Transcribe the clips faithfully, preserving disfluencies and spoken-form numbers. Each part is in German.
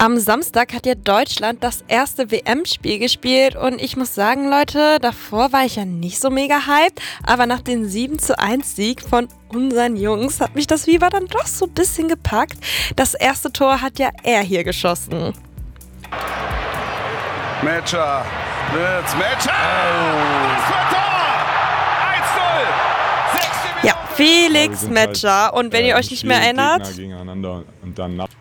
Am Samstag hat ja Deutschland das erste W M-Spiel gespielt und ich muss sagen, Leute, davor war ich ja nicht so mega hyped, aber nach dem sieben zu eins Sieg von unseren Jungs hat mich das Fieber dann doch so ein bisschen gepackt. Das erste Tor hat ja er hier geschossen. Metscher, wird's Metscher! Das war Tor! eins null! Ja, Felix Ja, Metscher. halt, Und wenn äh, ihr euch nicht mehr erinnert... Gegner gegeneinander und dann nach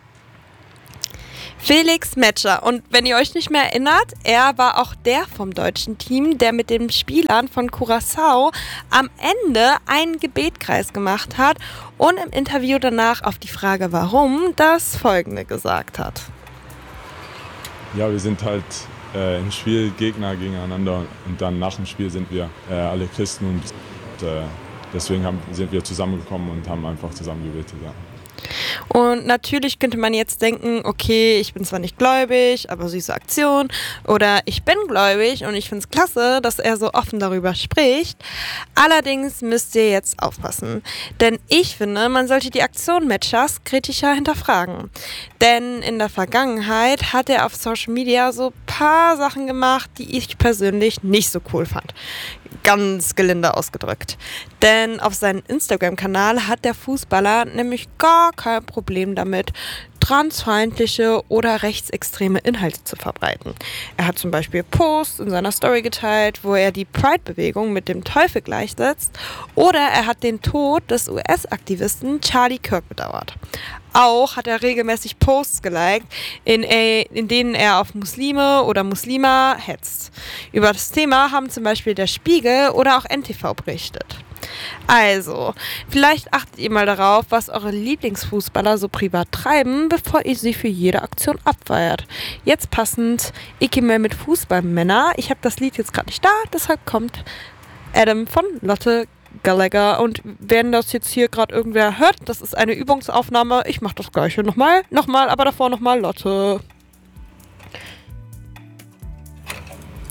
Felix Metscher. Und wenn ihr euch nicht mehr erinnert, er war auch der vom deutschen Team, der mit den Spielern von Curaçao am Ende einen Gebetkreis gemacht hat und im Interview danach auf die Frage, warum, das Folgende gesagt hat. Ja, wir sind halt äh, im Spiel Gegner gegeneinander und dann nach dem Spiel sind wir äh, alle Christen und äh, deswegen haben, sind wir zusammengekommen und haben einfach zusammen gebetet, ja. Und natürlich könnte man jetzt denken, okay, ich bin zwar nicht gläubig, aber süße Aktion. Oder ich bin gläubig und ich finde es klasse, dass er so offen darüber spricht. Allerdings müsst ihr jetzt aufpassen. Denn ich finde, man sollte die Aktion Metschers kritischer hinterfragen. Denn in der Vergangenheit hat er auf Social Media so ein paar Sachen gemacht, die ich persönlich nicht so cool fand. Ganz gelinde ausgedrückt. Denn auf seinem Instagram-Kanal hat der Fußballer nämlich gar kein Problem damit, transfeindliche oder rechtsextreme Inhalte zu verbreiten. Er hat zum Beispiel Posts in seiner Story geteilt, wo er die Pride-Bewegung mit dem Teufel gleichsetzt, oder er hat den Tod des U S-Aktivisten Charlie Kirk bedauert. Auch hat er regelmäßig Posts geliked, in, in denen er auf Muslime oder Muslima hetzt. Über das Thema haben zum Beispiel der Spiegel oder auch N T V berichtet. Also, vielleicht achtet ihr mal darauf, was eure Lieblingsfußballer so privat treiben, bevor ihr sie für jede Aktion abfeiert. Jetzt passend, ich gehe mehr mit Fußballmänner. Ich habe das Lied jetzt gerade nicht da, deshalb kommt Adam von Lotte Gallagher. Und wenn das jetzt hier gerade irgendwer hört, das ist eine Übungsaufnahme. Ich mache das gleiche nochmal, nochmal, aber davor nochmal Lotte.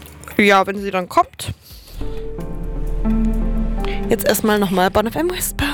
Ja, wenn sie dann kommt. Jetzt erstmal nochmal Bonn F M Whisper.